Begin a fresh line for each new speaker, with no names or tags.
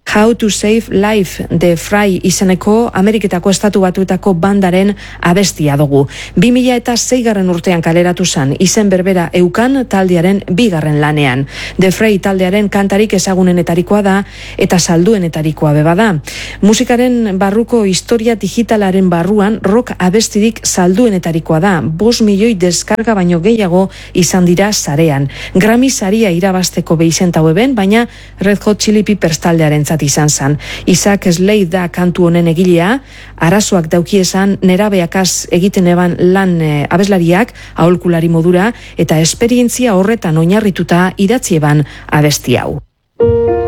How to Save Life The Fry izeneko Ameriketako Estatu Batuetako bandaren abestia dugu. 2006 urtean kaleratu zan, izen berbera eukan taldearen bigarren lanean. The Fry taldearen kantarik ezagunenetarikoa da eta salduenetarikoa beba da. Musikaren barruko historia digitalaren barruan rock abestirik salduenetarikoa da. 5 milioi deskarga baino gehiago izan dira sarean. Grammy saria irabazteko beizentau eben, baina Red Hot Chili Peppers taldearentzat izan zan. Isaac Slade da kantu honen egilea, arazoak daukiesan nerabeakaz egiten eban lan abeslariak aholkulari modura eta esperientzia horretan oinarrituta idatzi eban abesti hau.